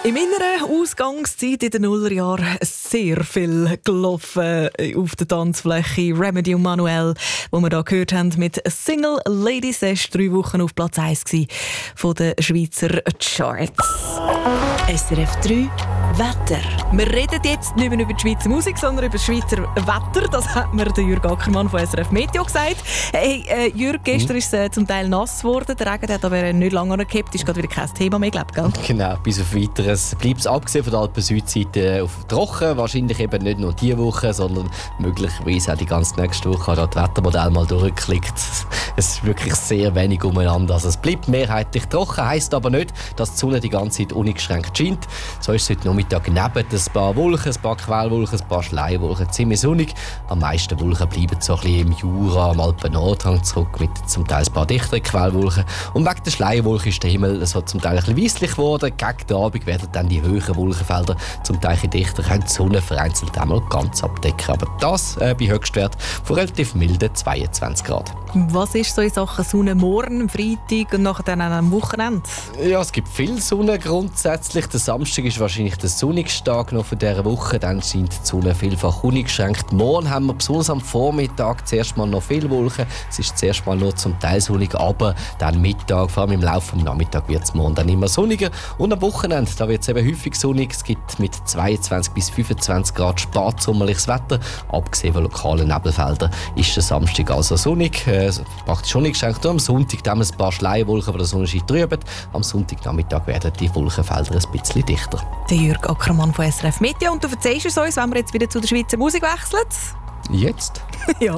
In meiner Ausgangszeit in den Nullerjahren sehr viel gelaufen auf der Tanzfläche. Remedy und Manuel, wo wir da gehört haben mit Single Ladies, das war 3 Wochen auf Platz 1 von den Schweizer Charts. SRF 3 Wetter. Wir reden jetzt nicht mehr über die Schweizer Musik, sondern über das Schweizer Wetter. Das hat mir der Jürg Ackermann von SRF Meteo gesagt. Hey, Jürg, gestern ist es zum Teil nass geworden. Der Regen hat aber nicht lange gekippt. Ist gerade wieder kein Thema mehr, glaube ich. Genau, bis auf Weiteres bleibt es abgesehen von der Alpen-Südseite auf trocken. Wahrscheinlich eben nicht nur diese Woche, sondern möglicherweise auch die ganze nächste Woche. Da das Wettermodell mal durchgeklickt. Es ist wirklich sehr wenig umeinander. Also es bleibt mehrheitlich trocken, heisst aber nicht, dass die Sonne die ganze Zeit uneingeschränkt scheint. So ist es heute Nachmittag neben ein paar Wolken, ein paar Quellwolken, ein paar Schleiwolken ziemlich sonnig. Am meisten Wolken bleiben so ein bisschen im Jura, am Alpen-Nordrand zurück mit zum Teil ein paar dichteren Quellwolken. Und wegen der Schleiwolken ist der Himmel so zum Teil ein bisschen weisslich geworden. Gegen den Abend werden dann die höheren Wolkenfelder zum Teil dichter, können die Sonne vereinzelt einmal ganz abdecken. Aber das bei Höchstwert von relativ milden 22 Grad. Was ist so in Sachen Sonne morgen, am Freitag und nachher dann am Wochenende? Ja, es gibt viel Sonne grundsätzlich. Der Samstag ist wahrscheinlich der sonnigste Tag noch von dieser Woche. Dann scheint die Sonne vielfach uneingeschränkt. Morgen haben wir besonders am Vormittag zuerst mal noch viele Wolken. Es ist zuerst mal nur zum Teil sonnig, aber dann Mittag, vor allem im Laufe des Nachmittags wird es morgen dann immer sonniger. Und am Wochenende, da wird es eben häufig sonnig. Es gibt mit 22 bis 25 Grad spatsommerliches Wetter. Abgesehen von lokalen Nebelfeldern ist der Samstag also sonnig. Praktisch uneingeschränkt. Und am Sonntag haben wir ein paar Schleiwolken, die der Sonnenschein trüben. Am Sonntagnachmittag werden die Wolkenfelder ein bisschen dichter. Der Jürg Ackermann von SRF Meteo. Und du erzählst es uns, wenn wir jetzt wieder zu der Schweizer Musik wechseln? Jetzt? Ja.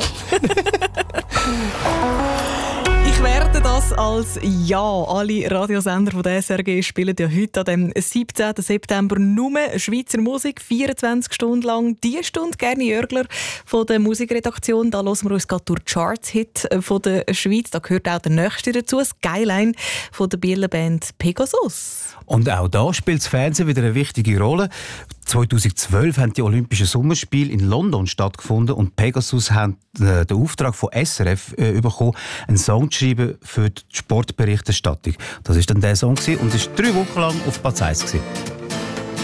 Ich werde das als Ja. Alle Radiosender von der SRG spielen ja heute an dem 17. September nur Schweizer Musik, 24 Stunden lang. Diese Stunde gerne Jörgler von der Musikredaktion. Da hören wir uns gerade durch die Charts-Hit von der Schweiz. Da gehört auch der nächste dazu, Skyline von der Bieler Band Pegasus. Und auch da spielt das Fernsehen wieder eine wichtige Rolle. 2012 haben die Olympischen Sommerspiele in London stattgefunden und Pegasus haben den Auftrag von SRF bekommen, einen Song zu schreiben für die Sportberichterstattung. Das war dann der Song und ist 3 Wochen lang auf Platz 1 gewesen.